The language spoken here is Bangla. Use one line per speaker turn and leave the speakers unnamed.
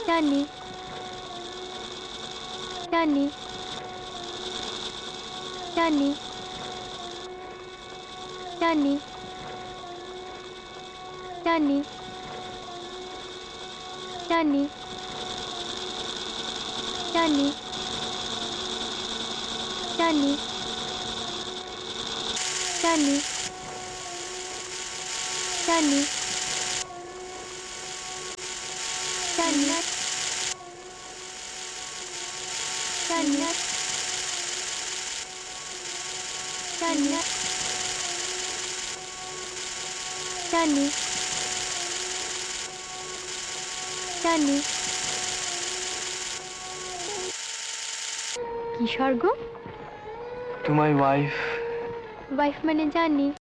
জানি জানি জানি জানি জানি জানি জানি জানি জানি জানি জানি জানি জানি জানি জানি কি স্বর্গ?
To my wife.
ওয়াইফ মানে জানি।